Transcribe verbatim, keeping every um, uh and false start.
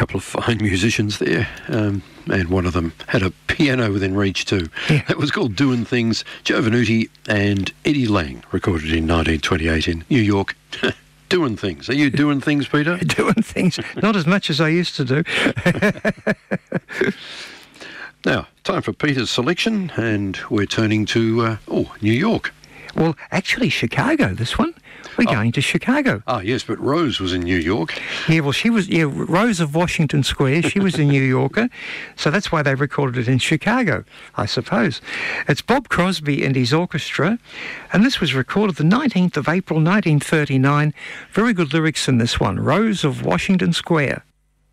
couple of fine musicians there, um, and one of them had a piano within reach too. Yeah. It was called Doin' Things. Joe Venuti and Eddie Lang, recorded in nineteen twenty-eight in New York. Doing things. Are you doing things, Peter? Doing things, not as much as I used to do. Now, time for Peter's selection, and we're turning to, uh, oh, New York. Well, actually, Chicago, this one. We're Oh. going to Chicago. Ah, yes, but Rose was in New York. Yeah, well, she was, yeah, Rose of Washington Square. She was a New Yorker. So that's why they recorded it in Chicago, I suppose. It's Bob Crosby and his orchestra. And this was recorded the nineteenth of April, nineteen thirty-nine. Very good lyrics in this one. Rose of Washington Square.